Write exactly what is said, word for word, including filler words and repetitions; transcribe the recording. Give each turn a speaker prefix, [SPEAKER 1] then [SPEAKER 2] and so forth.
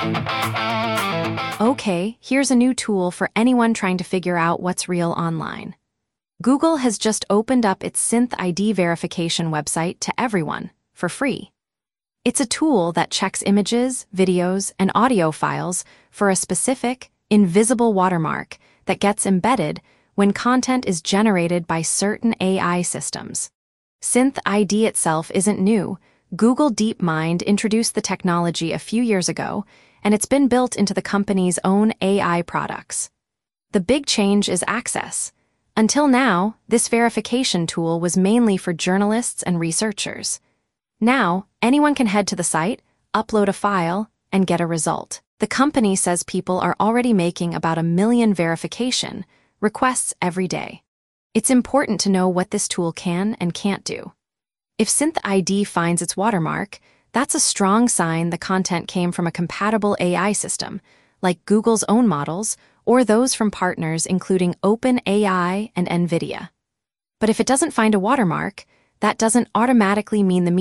[SPEAKER 1] Okay, here's a new tool for anyone trying to figure out what's real online. Google has just opened up its SynthID verification website to everyone, for free. It's a tool that checks images, videos, and audio files for a specific, invisible watermark that gets embedded when content is generated by certain A I systems. SynthID itself isn't new. Google DeepMind introduced the technology a few years ago, and it's been built into the company's own A I products. The big change is access. Until now, this verification tool was mainly for journalists and researchers. Now, anyone can head to the site, upload a file, and get a result. The company says people are already making about a million verification requests every day. It's important to know what this tool can and can't do. If SynthID finds its watermark, that's a strong sign the content came from a compatible A I system, like Google's own models or those from partners including OpenAI and NVIDIA. But if it doesn't find a watermark, that doesn't automatically mean the